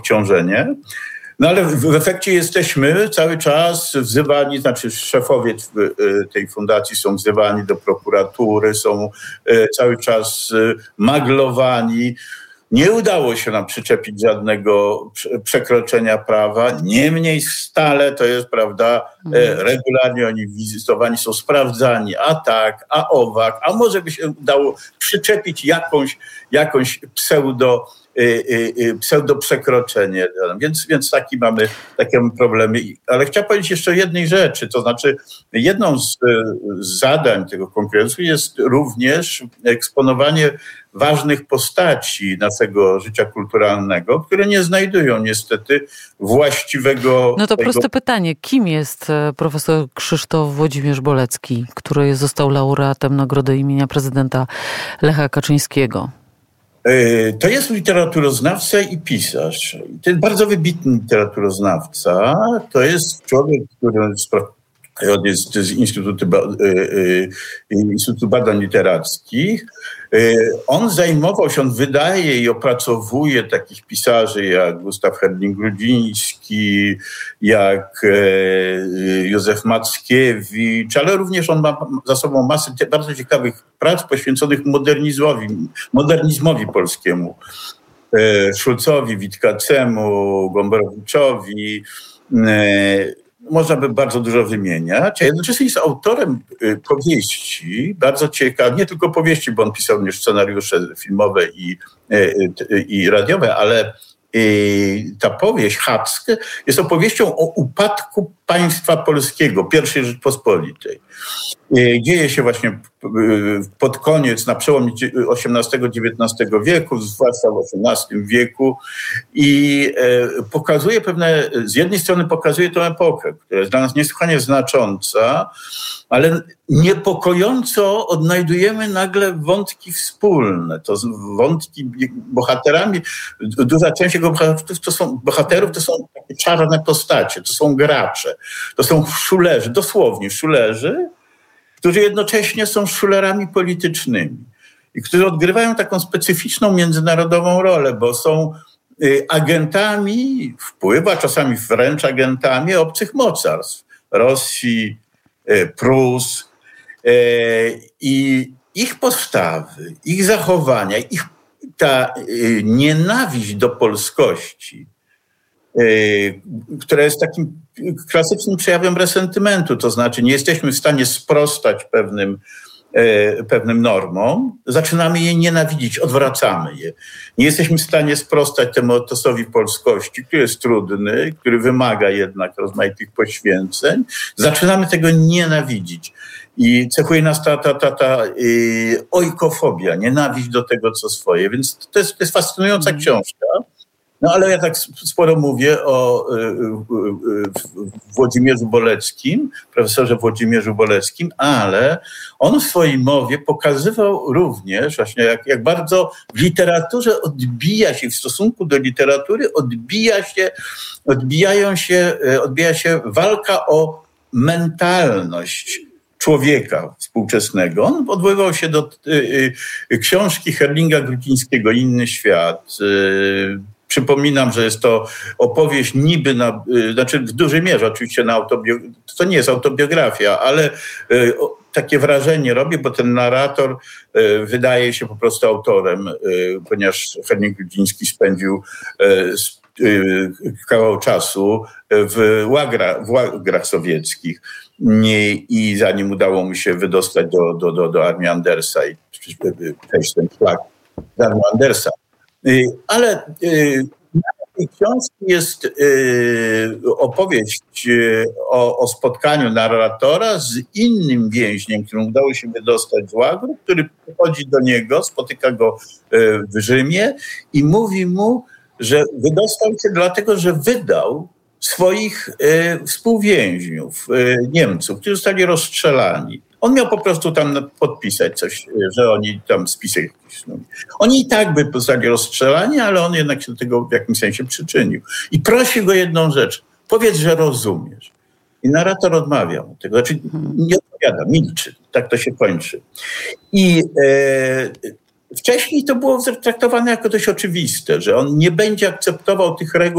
obciążenie. No ale w efekcie jesteśmy cały czas wzywani, znaczy szefowie tej fundacji są wzywani do prokuratury, są cały czas maglowani. Nie udało się nam przyczepić żadnego przekroczenia prawa. Niemniej stale to jest, prawda, regularnie oni wizytowani, są sprawdzani, a tak, a owak, a może by się udało przyczepić jakąś pseudo przekroczenie. Więc takie mamy problemy. Ale chciałem powiedzieć jeszcze o jednej rzeczy, to znaczy jedną z zadań tego kongresu jest również eksponowanie ważnych postaci naszego życia kulturalnego, które nie znajdują niestety właściwego... No to proste pytanie. Kim jest profesor Krzysztof Włodzimierz Bolecki, który został laureatem Nagrody imienia prezydenta Lecha Kaczyńskiego? To jest literaturoznawca i pisarz. To jest bardzo wybitny literaturoznawca. To jest człowiek, który jest z Instytutu Badań Literackich. On zajmował się, on wydaje i opracowuje takich pisarzy jak Gustaw Herling-Grudziński, jak Józef Mackiewicz, ale również on ma za sobą masę bardzo ciekawych prac poświęconych modernizmowi polskiemu. Szulcowi, Witkacemu, Gombrowiczowi. Można by bardzo dużo wymieniać, a jednocześnie jest autorem powieści, bardzo ciekawych, nie tylko powieści, bo on pisał również scenariusze filmowe i radiowe, ale ta powieść Habskie jest opowieścią o upadku państwa polskiego, I Rzeczpospolitej. Dzieje się właśnie pod koniec, na przełomie XVIII-XIX wieku, zwłaszcza w XVIII wieku i pokazuje z jednej strony pokazuje tę epokę, która jest dla nas niesłychanie znacząca, ale niepokojąco odnajdujemy nagle wątki wspólne. To wątki bohaterami, duża część jego bohaterów to są takie czarne postacie, to są gracze, to są szulerzy, dosłownie szulerzy, którzy jednocześnie są szulerami politycznymi i którzy odgrywają taką specyficzną międzynarodową rolę, bo są agentami wpływu, a czasami wręcz agentami obcych mocarstw. Rosji, Prus i ich postawy, ich zachowania, ta nienawiść do polskości, która jest takim klasycznym przejawem resentymentu, to znaczy nie jesteśmy w stanie sprostać pewnym normom, zaczynamy je nienawidzić, odwracamy je. Nie jesteśmy w stanie sprostać temu etosowi polskości, który jest trudny, który wymaga jednak rozmaitych poświęceń. Zaczynamy tego nienawidzić. I cechuje nas ta ojkofobia, nienawiść do tego, co swoje. Więc to jest fascynująca książka. No ale ja tak sporo mówię o Włodzimierzu Boleckim, profesorze Włodzimierzu Boleckim, ale on w swojej mowie pokazywał również właśnie jak bardzo w literaturze w stosunku do literatury odbija się walka o mentalność człowieka współczesnego. On odwoływał się do książki Herlinga-Grudzińskiego Inny świat. Przypominam, że jest to opowieść niby znaczy w dużej mierze oczywiście to nie jest autobiografia, ale takie wrażenie robi, bo ten narrator wydaje się po prostu autorem, ponieważ Herling-Grudziński spędził kawał czasu w łagrach sowieckich i zanim udało mu się wydostać do armii Andersa i przejść ten szlak z armią Andersa. Ale na tej książce jest opowieść o spotkaniu narratora z innym więźniem, którym udało się wydostać z łagru, który przychodzi do niego, spotyka go w Rzymie i mówi mu, że wydostał się dlatego, że wydał swoich współwięźniów, Niemców, którzy zostali rozstrzelani. On miał po prostu tam podpisać coś, że oni tam spisek jakiś. Oni i tak by zostali rozstrzelani, ale on jednak się do tego w jakimś sensie przyczynił. I prosi go jedną rzecz. Powiedz, że rozumiesz. I narrator odmawia mu tego. Znaczy nie odpowiada, milczy. Tak to się kończy. I wcześniej to było traktowane jako dość oczywiste, że on nie będzie akceptował tych reguł